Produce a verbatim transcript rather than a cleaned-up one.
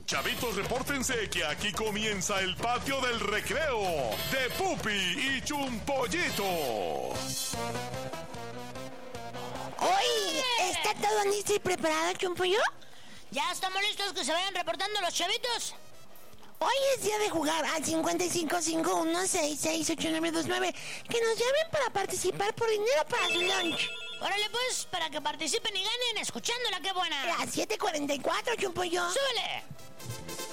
Chavitos, repórtense que aquí comienza el patio del recreo de Pupi y Chumpollito. Oye, ¿está todo listo y preparado, Chumpollo? Ya estamos listos, que se vayan reportando los chavitos. Hoy es día de jugar al cincuenta y cinco cinco uno seis seis ocho nueve dos nueve. Que nos llamen para participar por dinero para su lunch. Órale pues, para que participen y ganen escuchando La Qué Buena. Las siete cuarenta y cuatro, Chumpollo. ¡Súbele!